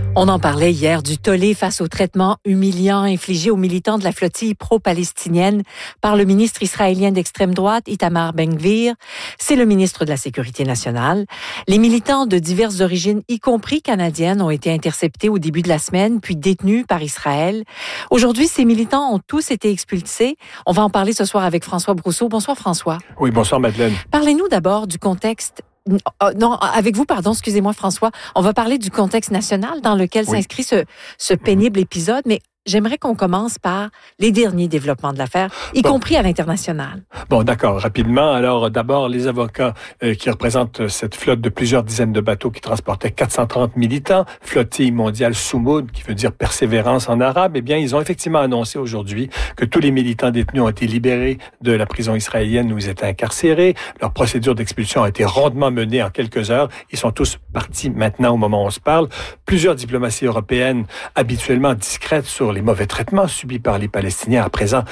On en parlait hier du tollé face au traitement humiliant infligé aux militants de la flottille pro-palestinienne par le ministre israélien d'extrême droite, Itamar Ben-Gvir. C'est le ministre de la Sécurité nationale. Les militants de diverses origines, y compris canadiennes, ont été interceptés au début de la semaine, puis détenus par Israël. Aujourd'hui, ces militants ont tous été expulsés. On va en parler ce soir avec François Brousseau. Bonsoir François. Oui, bonsoir Madeleine. Parlez-nous d'abord du contexte. Non, avec vous, pardon, excusez-moi François. On va parler du contexte national dans lequel s'inscrit ce pénible épisode, mais j'aimerais qu'on commence par les derniers développements de l'affaire, y compris à l'international. Bon, d'accord. Rapidement, alors d'abord, les avocats qui représentent cette flotte de plusieurs dizaines de bateaux qui transportaient 430 militants, flottille mondiale Soumoud, qui veut dire persévérance en arabe, eh bien, ils ont effectivement annoncé aujourd'hui que tous les militants détenus ont été libérés de la prison israélienne où ils étaient incarcérés. Leur procédure d'expulsion a été rondement menée en quelques heures. Ils sont tous partis maintenant au moment où on se parle. Plusieurs diplomaties européennes, habituellement discrètes sur les mauvais traitements subis par les Palestiniens à présent,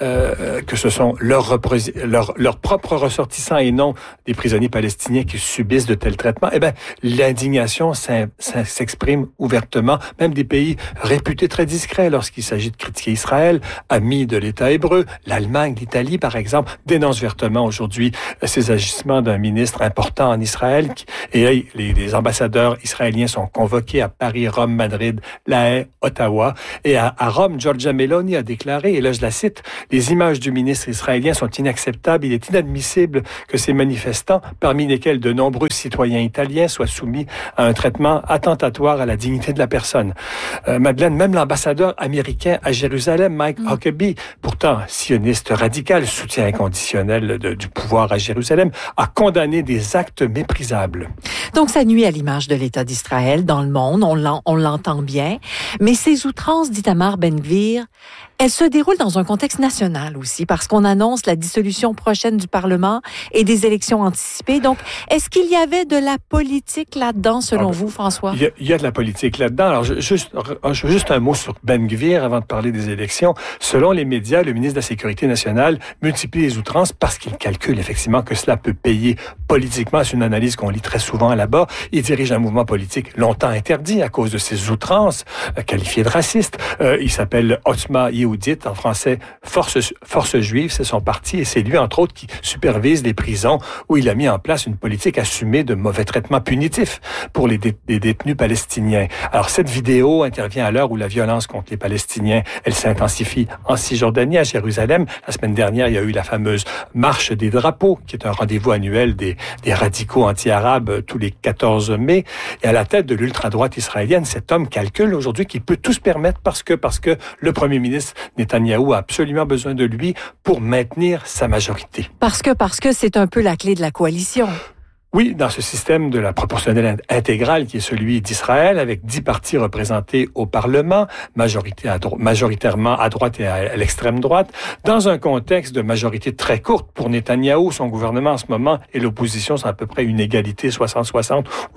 que ce sont leurs propres ressortissants et non des prisonniers palestiniens qui subissent de tels traitements, eh bien, l'indignation s'exprime ouvertement. Même des pays réputés très discrets lorsqu'il s'agit de critiquer Israël, amis de l'État hébreu, l'Allemagne, l'Italie, par exemple, dénoncent vertement aujourd'hui ces agissements d'un ministre important en Israël. Et les ambassadeurs israéliens sont convoqués à Paris, Rome, Madrid, La Haye, Ottawa. Et à Rome, Giorgia Meloni a déclaré, et là je la cite, « Les images du ministre israélien sont inacceptables. Il est inadmissible que ces manifestants, parmi lesquels de nombreux citoyens italiens, soient soumis à un traitement attentatoire à la dignité de la personne. » Madeleine, même l'ambassadeur américain à Jérusalem, Mike Huckabee, pourtant sioniste radical, soutien inconditionnel du pouvoir à Jérusalem, a condamné des actes méprisables. Donc ça nuit à l'image de l'État d'Israël dans le monde, on l'entend bien, mais ces outrances d'Itamar Ben-Gvir, elles se déroulent dans un contexte national aussi, parce qu'on annonce la dissolution prochaine du Parlement et des élections anticipées. Donc, est-ce qu'il y avait de la politique là-dedans, selon vous, François? Il y a de la politique là-dedans. Alors, juste un mot sur Ben-Gvir avant de parler des élections. Selon les médias, le ministre de la Sécurité nationale multiplie les outrances parce qu'il calcule effectivement que cela peut payer politiquement. C'est une analyse qu'on lit très souvent là-bas. Il dirige un mouvement politique longtemps interdit à cause de ses outrances, qualifié de raciste. Il s'appelle Otzma Yehudit, en français Force juive, c'est son parti, et c'est lui, entre autres, qui supervise les prisons où il a mis en place une politique assumée de mauvais traitements punitifs pour les détenus palestiniens. Alors, cette vidéo intervient à l'heure où la violence contre les Palestiniens, elle s'intensifie en Cisjordanie, à Jérusalem. La semaine dernière, il y a eu la fameuse Marche des drapeaux, qui est un rendez-vous annuel des radicaux anti-arabes tous les 14 mai. Et à la tête de l'ultra-droite israélienne, cet homme calcule aujourd'hui qu'il peut tout se permettre parce que le premier ministre Netanyahou a absolument besoin de lui pour maintenir sa majorité. Parce que c'est un peu la clé de la coalition. Oui, dans ce système de la proportionnelle intégrale qui est celui d'Israël, avec 10 partis représentés au Parlement, majoritairement à droite et à l'extrême droite, dans un contexte de majorité très courte pour Netanyahou, son gouvernement en ce moment et l'opposition sont à peu près une égalité 60-60 ou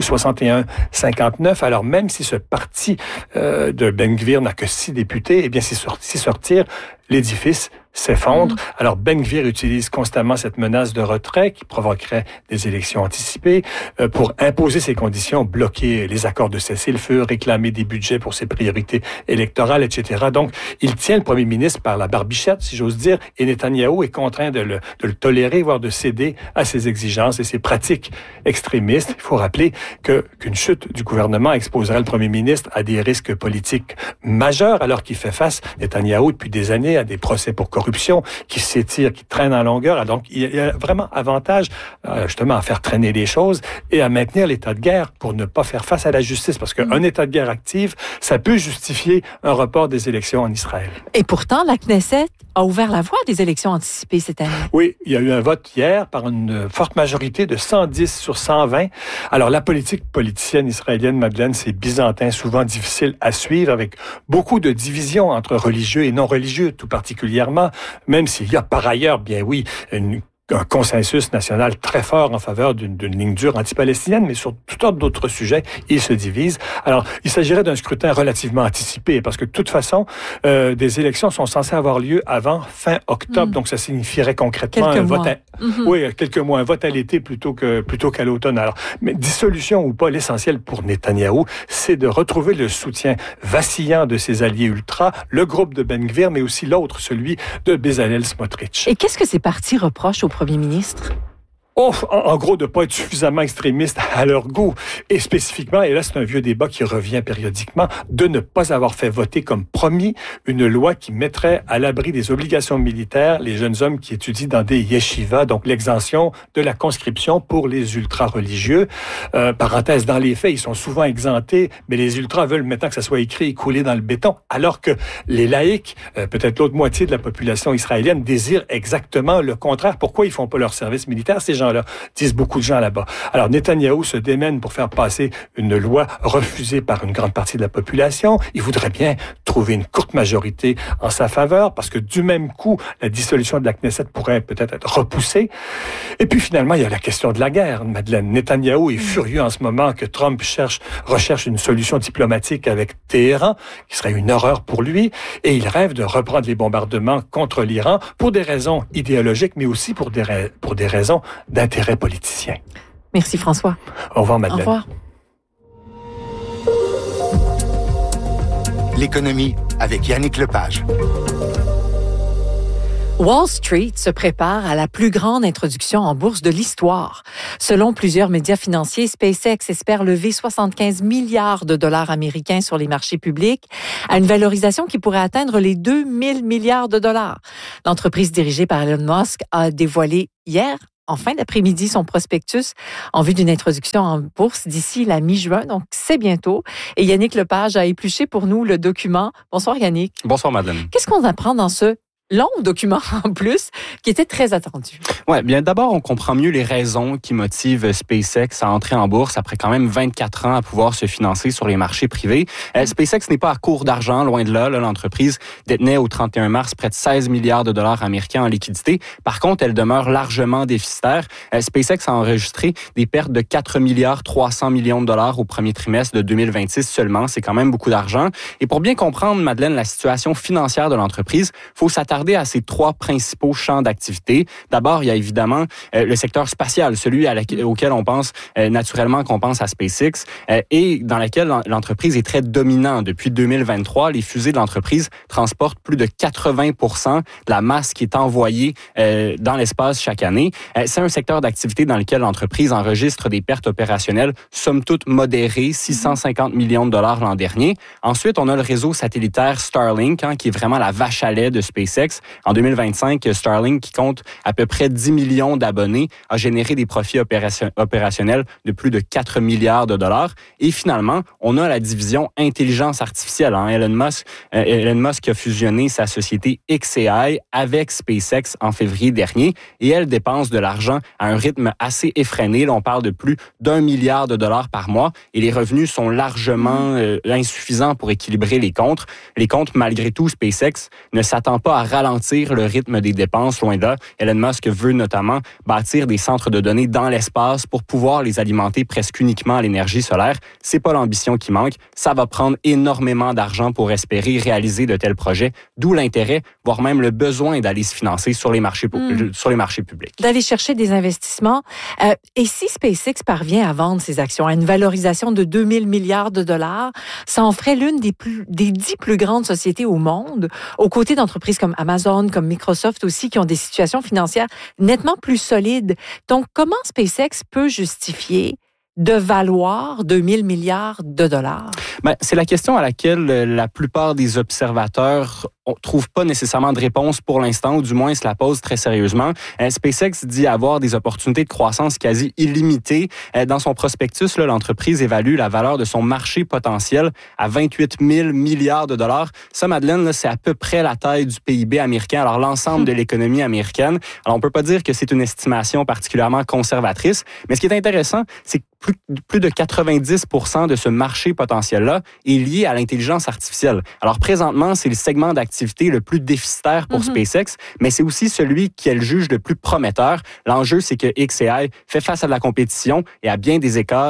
61-59. Alors même si ce parti de Ben-Gvir n'a que 6 députés, eh bien si sortir, l'édifice s'effondre. Alors, Ben-Gvir utilise constamment cette menace de retrait qui provoquerait des élections anticipées pour imposer ses conditions, bloquer les accords de cessez-le-feu, réclamer des budgets pour ses priorités électorales, etc. Donc, il tient le premier ministre par la barbichette, si j'ose dire, et Netanyahou est contraint de le tolérer, voire de céder à ses exigences et ses pratiques extrémistes. Il faut rappeler qu'une chute du gouvernement exposerait le premier ministre à des risques politiques majeurs, alors qu'il fait face, Netanyahou, depuis des années, à des procès pour corruption qui s'étirent, qui traînent en longueur. Donc, il y a vraiment avantage, justement, à faire traîner les choses et à maintenir l'état de guerre pour ne pas faire face à la justice. Parce qu'un état de guerre actif, ça peut justifier un report des élections en Israël. Et pourtant, la Knesset a ouvert la voie des élections anticipées cette année. Oui, il y a eu un vote hier par une forte majorité de 110 sur 120. Alors, la politique politicienne israélienne, Madeleine, c'est byzantin, souvent difficile à suivre, avec beaucoup de divisions entre religieux et non religieux, tout particulièrement, même s'il y a par ailleurs, bien oui, un consensus national très fort en faveur d'une ligne dure anti-palestinienne, mais sur tout ordre d'autres sujets, ils se divisent. Alors, il s'agirait d'un scrutin relativement anticipé, parce que de toute façon, des élections sont censées avoir lieu avant fin octobre, donc ça signifierait concrètement un vote quelques mois, un vote à l'été plutôt qu'à l'automne. Alors, mais dissolution ou pas, l'essentiel pour Netanyahou, c'est de retrouver le soutien vacillant de ses alliés ultras, le groupe de Ben Gvir, mais aussi l'autre, celui de Bezalel Smotrich. Et qu'est-ce que ces partis reprochent au premier ministre? En gros, de ne pas être suffisamment extrémiste à leur goût. Et spécifiquement, et là c'est un vieux débat qui revient périodiquement, de ne pas avoir fait voter comme promis une loi qui mettrait à l'abri des obligations militaires les jeunes hommes qui étudient dans des yeshivas, donc l'exemption de la conscription pour les ultra-religieux. Parenthèse, dans les faits, ils sont souvent exemptés, mais les ultras veulent maintenant que ça soit écrit et coulé dans le béton, alors que les laïcs, peut-être l'autre moitié de la population israélienne, désirent exactement le contraire. Pourquoi ils font pas leur service militaire, ces gens-là, disent beaucoup de gens là-bas. Alors, Netanyahou se démène pour faire passer une loi refusée par une grande partie de la population. Il voudrait bien trouver une courte majorité en sa faveur, parce que du même coup, la dissolution de la Knesset pourrait peut-être être repoussée. Et puis finalement, il y a la question de la guerre. Madeleine, Netanyahou est furieux en ce moment que Trump recherche une solution diplomatique avec Téhéran, qui serait une horreur pour lui, et il rêve de reprendre les bombardements contre l'Iran pour des raisons idéologiques, mais aussi pour des raisons d'intérêt politicien. Merci François. Au revoir Madeleine. Au revoir. L'économie avec Yannick Lepage. Wall Street se prépare à la plus grande introduction en bourse de l'histoire. Selon plusieurs médias financiers, SpaceX espère lever 75 milliards de dollars américains sur les marchés publics à une valorisation qui pourrait atteindre les 2000 milliards de dollars. L'entreprise dirigée par Elon Musk a dévoilé hier, en fin d'après-midi, son prospectus en vue d'une introduction en bourse d'ici la mi-juin, donc c'est bientôt. Et Yannick Lepage a épluché pour nous le document. Bonsoir Yannick. Bonsoir Madeleine. Qu'est-ce qu'on apprend dans ce long document en plus, qui était très attendu? Ouais, bien d'abord, on comprend mieux les raisons qui motivent SpaceX à entrer en bourse après quand même 24 ans à pouvoir se financer sur les marchés privés. SpaceX n'est pas à court d'argent, loin de là. L'entreprise détenait au 31 mars près de 16 milliards de dollars américains en liquidité. Par contre, elle demeure largement déficitaire. SpaceX a enregistré des pertes de 4 milliards 300 millions de dollars au premier trimestre de 2026 seulement. C'est quand même beaucoup d'argent. Et pour bien comprendre, Madeleine, la situation financière de l'entreprise, il faut s'attarder à ces trois principaux champs d'activité. D'abord, il y a évidemment le secteur spatial, celui auquel on pense naturellement qu'on pense à SpaceX et dans lequel l'entreprise est très dominante. Depuis 2023, les fusées de l'entreprise transportent plus de 80% de la masse qui est envoyée dans l'espace chaque année. C'est un secteur d'activité dans lequel l'entreprise enregistre des pertes opérationnelles somme toute modérées, 650 millions de dollars l'an dernier. Ensuite, on a le réseau satellitaire Starlink, qui est vraiment la vache à lait de SpaceX. En 2025, Starlink, qui compte à peu près 10 millions d'abonnés, a généré des profits opérationnels de plus de 4 milliards de dollars. Et finalement, on a la division intelligence artificielle. Elon Musk a fusionné sa société xAI avec SpaceX en février dernier et elle dépense de l'argent à un rythme assez effréné. Là, on parle de plus d'1 milliard de dollars par mois et les revenus sont largement insuffisants pour équilibrer les comptes. Les comptes, malgré tout, SpaceX ne s'attend pas à ralentir le rythme des dépenses, loin de là. Elon Musk veut notamment bâtir des centres de données dans l'espace pour pouvoir les alimenter presque uniquement à l'énergie solaire. C'est pas l'ambition qui manque. Ça va prendre énormément d'argent pour espérer réaliser de tels projets, d'où l'intérêt, voire même le besoin d'aller se financer sur les marchés publics. D'aller chercher des investissements. Et si SpaceX parvient à vendre ses actions à une valorisation de 2000 milliards de dollars, ça en ferait l'une des 10 plus grandes sociétés au monde, aux côtés d'entreprises comme Amazon, comme Microsoft aussi, qui ont des situations financières nettement plus solides. Donc, comment SpaceX peut justifier de valoir 2000 milliards de dollars? C'est la question à laquelle la plupart des observateurs ne trouvent pas nécessairement de réponse pour l'instant, ou du moins se la posent très sérieusement. SpaceX dit avoir des opportunités de croissance quasi illimitées. Dans son prospectus, l'entreprise évalue la valeur de son marché potentiel à 28 000 milliards de dollars. Ça, Madeleine, c'est à peu près la taille du PIB américain, alors l'ensemble de l'économie américaine. Alors, on peut pas dire que c'est une estimation particulièrement conservatrice, mais ce qui est intéressant, c'est que plus de 90% de ce marché potentiel-là est lié à l'intelligence artificielle. Alors, présentement, c'est le segment d'activité le plus déficitaire pour SpaceX, mais c'est aussi celui qu'elle juge le plus prometteur. L'enjeu, c'est que xAI fait face à de la compétition et à bien des égards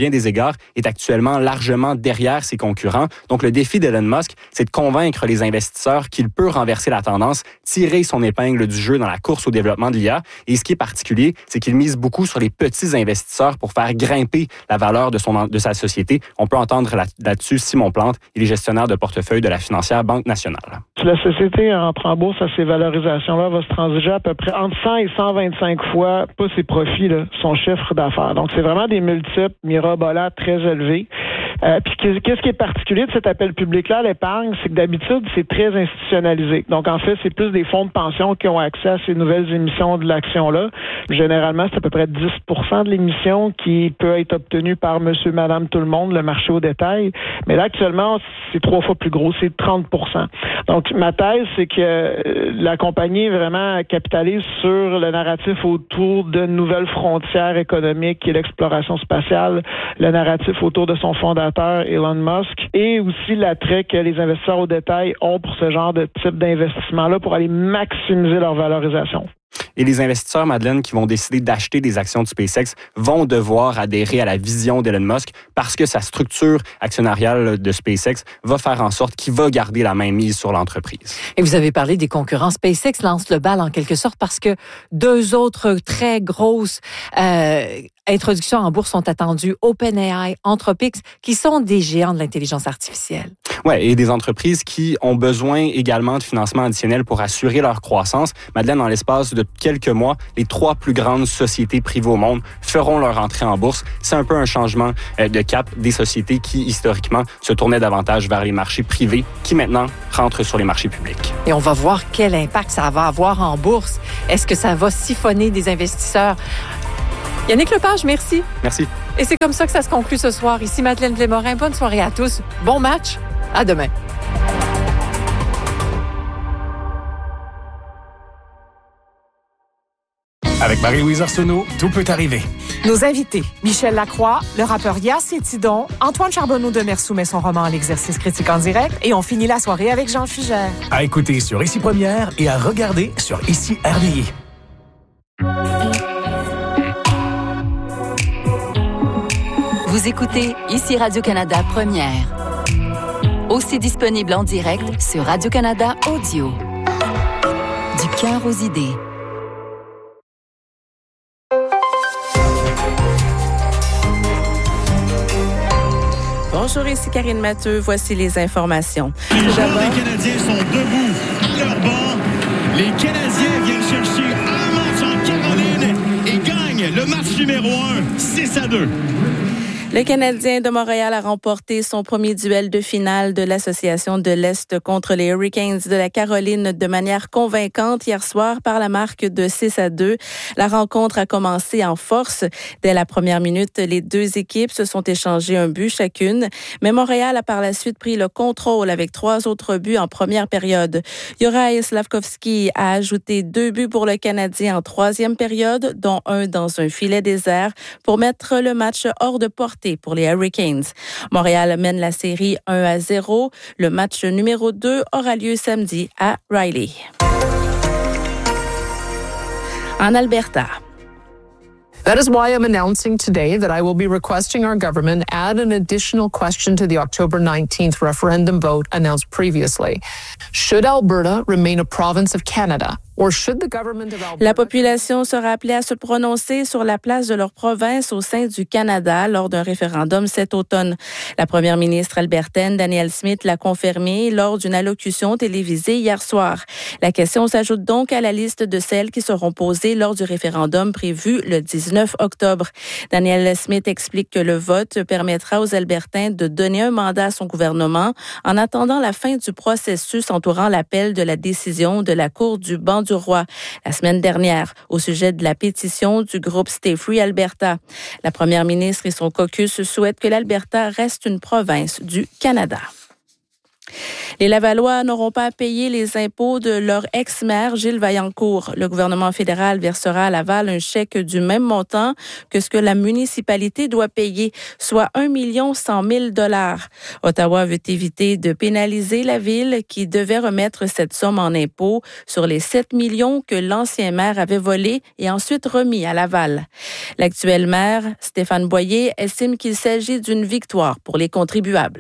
est actuellement largement derrière ses concurrents. Donc, le défi d'Elon Musk, c'est de convaincre les investisseurs qu'il peut renverser la tendance, tirer son épingle du jeu dans la course au développement de l'IA. Et ce qui est particulier, c'est qu'il mise beaucoup sur les petits investisseurs pour faire grimper grimper la valeur de sa société. On peut entendre là-dessus Simon Plante, il est gestionnaire de portefeuille de la financière Banque nationale. Si la société entre en bourse à ces valorisations-là, va se transiger à peu près entre 100 et 125 fois, pas ses profits, là, son chiffre d'affaires. Donc, c'est vraiment des multiples mirobolants très élevés. Puis qu'est-ce qui est particulier de cet appel public-là à l'épargne, c'est que d'habitude, c'est très institutionnalisé. Donc, en fait, c'est plus des fonds de pension qui ont accès à ces nouvelles émissions de l'action-là. Généralement, c'est à peu près 10 % de l'émission qui peut être obtenue par monsieur, madame, tout le monde, le marché au détail. Mais là, actuellement, c'est 3 fois plus gros, c'est 30 %. Donc, ma thèse, c'est que la compagnie vraiment capitalise sur le narratif autour de nouvelles frontières économiques et l'exploration spatiale, le narratif autour de son fondateur, Elon Musk, et aussi l'attrait que les investisseurs au détail ont pour ce genre de type d'investissement-là pour aller maximiser leur valorisation. Et les investisseurs, Madeleine, qui vont décider d'acheter des actions de SpaceX vont devoir adhérer à la vision d'Elon Musk parce que sa structure actionnariale de SpaceX va faire en sorte qu'il va garder la main mise sur l'entreprise. Et vous avez parlé des concurrents. SpaceX lance le bal en quelque sorte parce que 2 autres très grosses introductions en bourse sont attendues, OpenAI, Anthropic, qui sont des géants de l'intelligence artificielle. Oui, et des entreprises qui ont besoin également de financement additionnel pour assurer leur croissance. Madeleine, dans l'espace de quelques mois, les 3 plus grandes sociétés privées au monde feront leur entrée en bourse. C'est un peu un changement de cap des sociétés qui, historiquement, se tournaient davantage vers les marchés privés, qui maintenant rentrent sur les marchés publics. Et on va voir quel impact ça va avoir en bourse. Est-ce que ça va siphonner des investisseurs? Yannick Lepage, merci. Merci. Et c'est comme ça que ça se conclut ce soir. Ici Madeleine Blais-Morin. Bonne soirée à tous. Bon match. À demain. Avec Marie-Louise Arsenault, tout peut arriver. Nos invités, Michel Lacroix, le rappeur Yass et Tidon, Antoine Charbonneau de Mer soumet son roman à l'exercice critique en direct et on finit la soirée avec Jean Fugère. À écouter sur Ici Première et à regarder sur Ici RDI. Vous écoutez Ici Radio-Canada Première. Aussi disponible en direct sur Radio-Canada Audio. Du cœur aux idées. Bonjour, ici Karine Matteux. Voici les informations. Les Canadiens sont debout à leur banc. Les Canadiens viennent chercher un match en Caroline et gagnent le match numéro 1, 6-2. Le Canadien de Montréal a remporté son premier duel de finale de l'Association de l'Est contre les Hurricanes de la Caroline de manière convaincante hier soir par la marque de 6-2. La rencontre a commencé en force. Dès la première minute, les 2 équipes se sont échangées un but chacune, mais Montréal a par la suite pris le contrôle avec 3 autres buts en première période. Juraj Slafkovský a ajouté 2 buts pour le Canadien en 3e période, dont un dans un filet désert, pour mettre le match hors de portée pour les Hurricanes. Montréal mène la série 1-0. Le match numéro 2 aura lieu samedi à Riley. En Alberta. That is why I'm announcing today that I will be requesting our government add an additional question to the October 19th referendum vote announced previously. Should Alberta remain a province of Canada? La population sera appelée à se prononcer sur la place de leur province au sein du Canada lors d'un référendum cet automne. La première ministre albertaine, Danielle Smith, l'a confirmé lors d'une allocution télévisée hier soir. La question s'ajoute donc à la liste de celles qui seront posées lors du référendum prévu le 19 octobre. Danielle Smith explique que le vote permettra aux Albertains de donner un mandat à son gouvernement en attendant la fin du processus entourant l'appel de la décision de la Cour du banc du roi la semaine dernière au sujet de la pétition du groupe Stay Free Alberta. La première ministre et son caucus souhaitent que l'Alberta reste une province du Canada. Les Lavallois n'auront pas à payer les impôts de leur ex-maire Gilles Vaillancourt. Le gouvernement fédéral versera à Laval un chèque du même montant que ce que la municipalité doit payer, soit 1 100 000 $. Ottawa veut éviter de pénaliser la ville qui devait remettre cette somme en impôts sur les 7 millions que l'ancien maire avait volés et ensuite remis à Laval. L'actuel maire, Stéphane Boyer, estime qu'il s'agit d'une victoire pour les contribuables.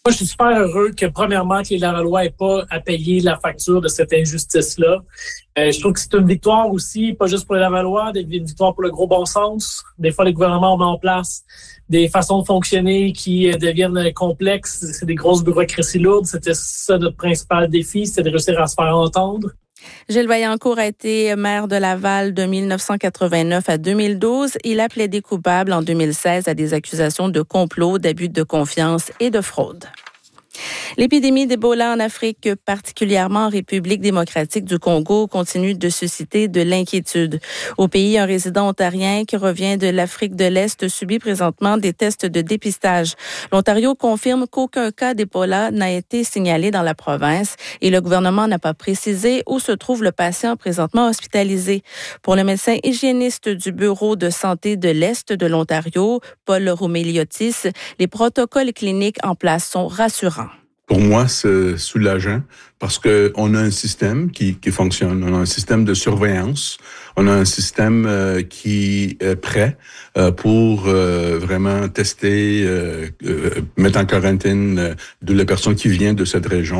Moi, je suis super heureux que, premièrement, que les Lavallois n'aient pas à payer la facture de cette injustice-là. Je trouve que c'est une victoire aussi, pas juste pour les Lavallois, une victoire pour le gros bon sens. Des fois, les gouvernements met en place des façons de fonctionner qui deviennent complexes. C'est des grosses bureaucraties lourdes. C'était ça notre principal défi, c'était de réussir à se faire entendre. Gilles Vaillancourt a été maire de Laval de 1989 à 2012. Il a plaidé coupable en 2016 à des accusations de complot, d'abus de confiance et de fraude. L'épidémie d'Ebola en Afrique, particulièrement en République démocratique du Congo, continue de susciter de l'inquiétude. Au pays, un résident ontarien qui revient de l'Afrique de l'Est subit présentement des tests de dépistage. L'Ontario confirme qu'aucun cas d'Ebola n'a été signalé dans la province et le gouvernement n'a pas précisé où se trouve le patient présentement hospitalisé. Pour le médecin hygiéniste du Bureau de santé de l'Est de l'Ontario, Paul Roumeliotis, les protocoles cliniques en place sont rassurants. Pour moi, c'est soulageant parce que on a un système qui fonctionne. On a un système de surveillance. On a un système qui est prêt pour vraiment tester, mettre en quarantaine de la personne qui vient de cette région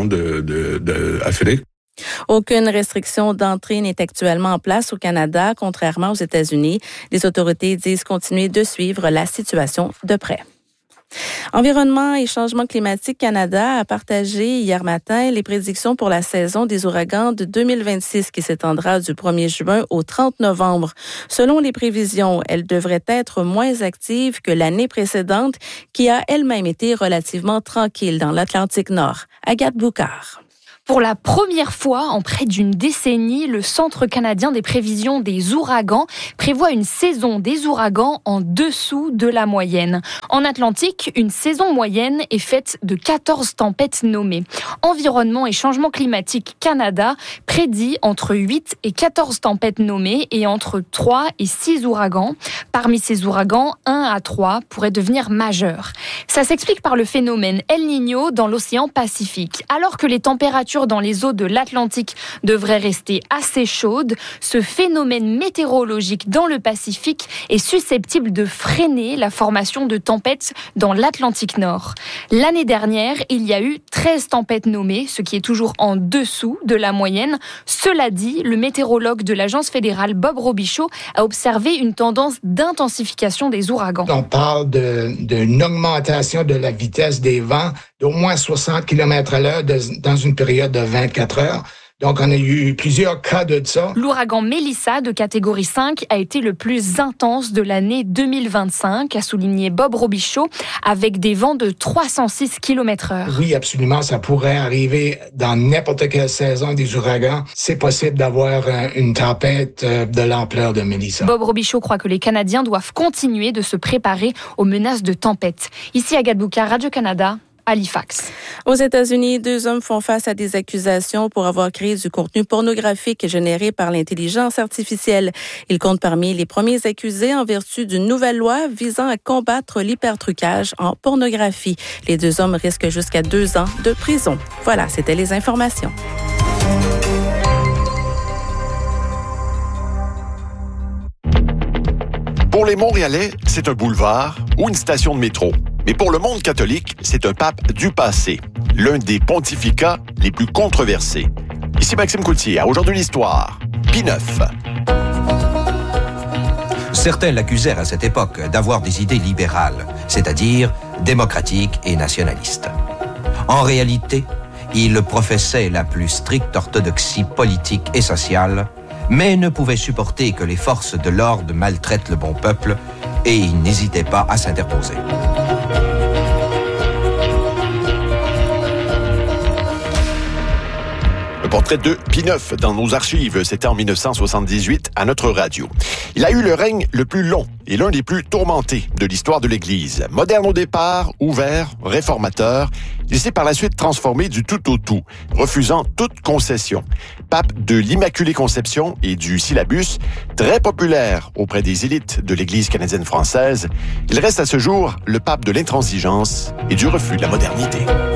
de Afrique. Aucune restriction d'entrée n'est actuellement en place au Canada, contrairement aux États-Unis. Les autorités disent continuer de suivre la situation de près. Environnement et changement climatique Canada a partagé hier matin les prédictions pour la saison des ouragans de 2026 qui s'étendra du 1er juin au 30 novembre. Selon les prévisions, elle devrait être moins active que l'année précédente qui a elle-même été relativement tranquille dans l'Atlantique Nord. Agathe Boucard. Pour la première fois en près d'une décennie, le Centre canadien des prévisions des ouragans prévoit une saison des ouragans en dessous de la moyenne. En Atlantique, une saison moyenne est faite de 14 tempêtes nommées. Environnement et changement climatique Canada prédit entre 8 et 14 tempêtes nommées et entre 3 et 6 ouragans. Parmi ces ouragans, 1 à 3 pourraient devenir majeurs. Ça s'explique par le phénomène El Niño dans l'océan Pacifique. Alors que les températures dans les eaux de l'Atlantique devraient rester assez chaudes, ce phénomène météorologique dans le Pacifique est susceptible de freiner la formation de tempêtes dans l'Atlantique Nord. L'année dernière, il y a eu 13 tempêtes nommées, ce qui est toujours en dessous de la moyenne. Cela dit, le météorologue de l'Agence fédérale Bob Robichaud a observé une tendance d'intensification des ouragans. On parle d'une augmentation de la vitesse des vents d'au moins 60 km/h dans une période de 24 heures. Donc, on a eu plusieurs cas de ça. L'ouragan Melissa de catégorie 5 a été le plus intense de l'année 2025, a souligné Bob Robichaud, avec des vents de 306 km/h. Oui, absolument. Ça pourrait arriver dans n'importe quelle saison des ouragans. C'est possible d'avoir une tempête de l'ampleur de Melissa. Bob Robichaud croit que les Canadiens doivent continuer de se préparer aux menaces de tempête. Ici, Agathe Boucard, Radio-Canada. Halifax. Aux États-Unis, 2 hommes font face à des accusations pour avoir créé du contenu pornographique généré par l'intelligence artificielle. Ils comptent parmi les premiers accusés en vertu d'une nouvelle loi visant à combattre l'hypertrucage en pornographie. Les 2 hommes risquent jusqu'à 2 ans de prison. Voilà, c'était les informations. Pour les Montréalais, c'est un boulevard ou une station de métro. Mais pour le monde catholique, c'est un pape du passé, l'un des pontificats les plus controversés. Ici Maxime Coutier, à Aujourd'hui l'Histoire, Pie IX. Certains l'accusèrent à cette époque d'avoir des idées libérales, c'est-à-dire démocratiques et nationalistes. En réalité, il professait la plus stricte orthodoxie politique et sociale, mais ne pouvait supporter que les forces de l'ordre maltraitent le bon peuple et il n'hésitait pas à s'interposer. Le portrait de Pie IX dans nos archives, c'était en 1978 à notre radio. Il a eu le règne le plus long et l'un des plus tourmentés de l'histoire de l'Église. Moderne au départ, ouvert, réformateur, il s'est par la suite transformé du tout au tout, refusant toute concession. Pape de l'Immaculée Conception et du Syllabus, très populaire auprès des élites de l'Église canadienne-française, il reste à ce jour le pape de l'intransigeance et du refus de la modernité.